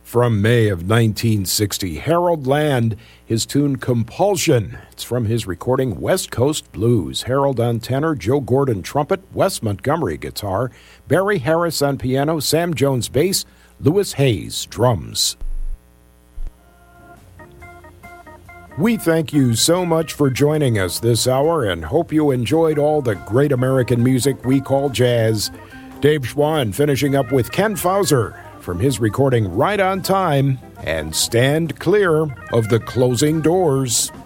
From May of 1960, Harold Land, his tune Compulsion. It's from his recording West Coast Blues. Harold on tenor, Joe Gordon trumpet, Wes Montgomery guitar, Barry Harris on piano, Sam Jones bass, Louis Hayes drums. We thank you so much for joining us this hour and hope you enjoyed all the great American music we call jazz. Dave Schwann finishing up with Ken Fauser from his recording Right on Time and Stand Clear of the Closing Doors.